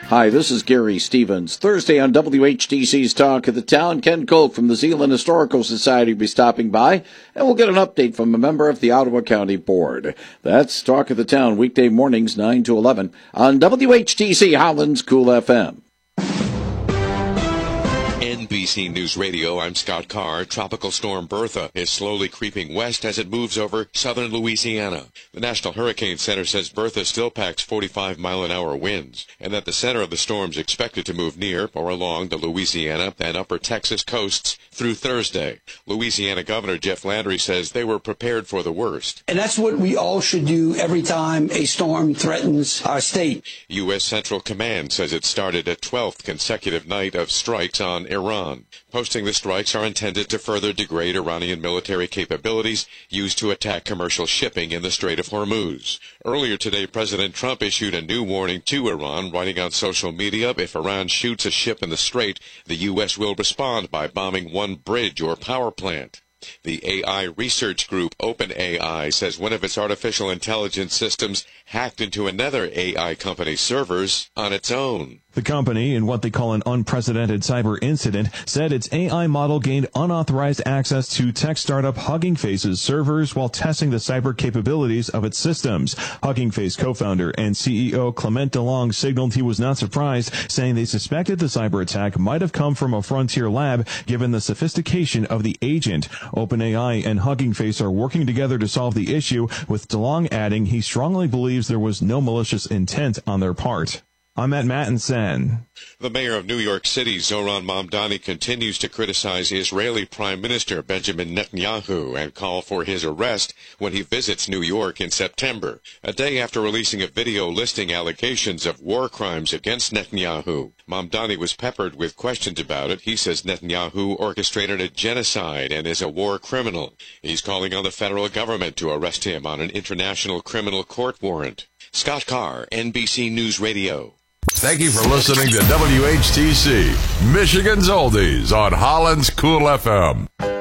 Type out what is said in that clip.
Hi, this is Gary Stevens. Thursday on WHTC's Talk of the Town, Ken Kolk from the Zeeland Historical Society will be stopping by, and we'll get an update from a member of the Ottawa County Board. That's Talk of the Town, weekday mornings 9 to 11 on WHTC Holland's Cool FM. NBC News Radio, I'm Scott Carr. Tropical storm Bertha is slowly creeping west as it moves over southern Louisiana. The National Hurricane Center says Bertha still packs 45-mile-an-hour winds, and that the center of the storm is expected to move near or along the Louisiana and upper Texas coasts through Thursday. Louisiana Governor Jeff Landry says they were prepared for the worst. And that's what we all should do every time a storm threatens our state. U.S. Central Command says it started a 12th consecutive night of strikes on Iran. Posting the strikes are intended to further degrade Iranian military capabilities used to attack commercial shipping in the Strait of Hormuz. Earlier today, President Trump issued a new warning to Iran, writing on social media, if Iran shoots a ship in the strait, the U.S. will respond by bombing one bridge or power plant. The AI research group OpenAI says one of its artificial intelligence systems hacked into another AI company's servers on its own. The company, in what they call an unprecedented cyber incident, said its AI model gained unauthorized access to tech startup Hugging Face's servers while testing the cyber capabilities of its systems. Hugging Face co-founder and CEO Clement DeLong signaled he was not surprised, saying they suspected the cyber attack might have come from a frontier lab given the sophistication of the agent. OpenAI and Hugging Face are working together to solve the issue, with DeLong adding he strongly believes there was no malicious intent on their part. I'm Matt Mattinson. The mayor of New York City, Zoran Mamdani, continues to criticize Israeli Prime Minister Benjamin Netanyahu and call for his arrest when he visits New York in September, a day after releasing a video listing allegations of war crimes against Netanyahu. Mamdani was peppered with questions about it. He says Netanyahu orchestrated a genocide and is a war criminal. He's calling on the federal government to arrest him on an international criminal court warrant. Scott Carr, NBC News Radio. Thank you for listening to WHTC, Michigan's Oldies on Holland's Cool FM.